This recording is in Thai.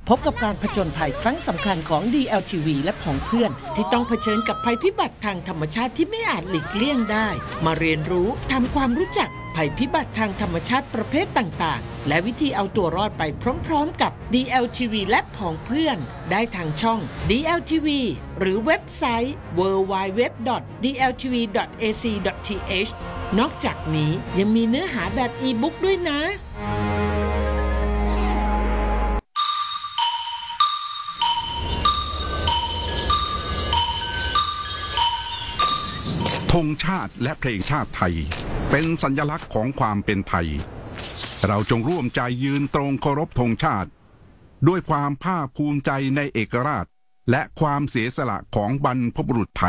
พบกับการผจญภัยครั้งสำคัญของ DLTV และผองเพื่อนที่ต้องเผชิญกับภัยพิบัติทางธรรมชาติที่ไม่อาจหลีกเลี่ยงได้มาเรียนรู้ทำความรู้จักภัยพิบัติทางธรรมชาติประเภทต่างๆและวิธีเอาตัวรอดไปพร้อมๆกับ DLTV และผองเพื่อนได้ทางช่อง DLTV หรือเว็บไซต์ www.dltv.ac.th นอกจากนี้ยังมีเนื้อหาแบบอีบุ๊กด้วยนะธงชาติและเพลงชาติไทยเป็นสัญลักษณ์ของความเป็นไทยเราจงร่วมใจยืนตรงเคารพธงชาติด้วยความภาคภูมิใจในเอกราชและความเสียสละของบรรพบุรุษไทย